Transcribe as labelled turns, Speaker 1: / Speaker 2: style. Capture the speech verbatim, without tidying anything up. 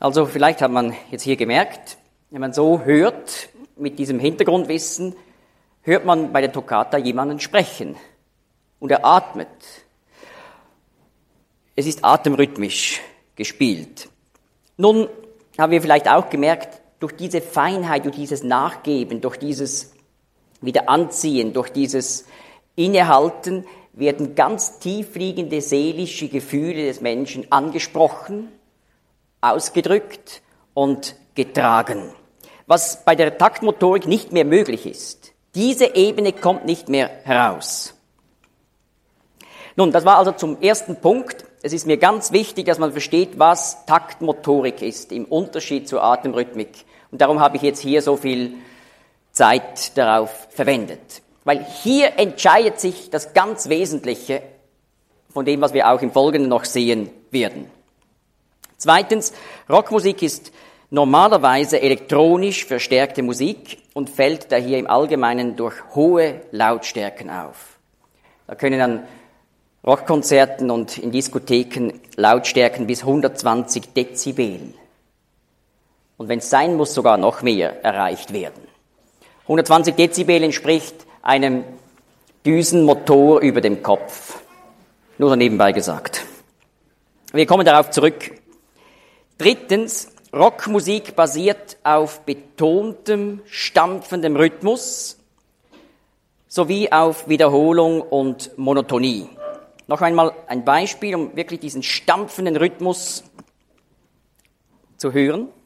Speaker 1: Also vielleicht hat man jetzt hier gemerkt, wenn man so hört, mit diesem Hintergrundwissen, hört man bei der Toccata jemanden sprechen und er atmet. Es ist atemrhythmisch gespielt. Nun haben wir vielleicht auch gemerkt, durch diese Feinheit, durch dieses Nachgeben, durch dieses Wiederanziehen, durch dieses Innehalten werden ganz tiefliegende seelische Gefühle des Menschen angesprochen, ausgedrückt und getragen. Was bei der Taktmotorik nicht mehr möglich ist. Diese Ebene kommt nicht mehr heraus. Nun, das war also zum ersten Punkt. Es ist mir ganz wichtig, dass man versteht, was Taktmotorik ist, im Unterschied zur Atemrhythmik. Und darum habe ich jetzt hier so viel Zeit darauf verwendet. Weil hier entscheidet sich das ganz Wesentliche von dem, was wir auch im Folgenden noch sehen werden. Zweitens, Rockmusik ist normalerweise elektronisch verstärkte Musik und fällt daher im Allgemeinen durch hohe Lautstärken auf. Da können an Rockkonzerten und in Diskotheken Lautstärken bis hundertzwanzig Dezibel. Und wenn es sein muss, sogar noch mehr erreicht werden. hundertzwanzig Dezibel entspricht einem Düsenmotor über dem Kopf. Nur so nebenbei gesagt. Wir kommen darauf zurück. Drittens, Rockmusik basiert auf betontem, stampfendem Rhythmus sowie auf Wiederholung und Monotonie. Noch einmal ein Beispiel, um wirklich diesen stampfenden Rhythmus zu hören.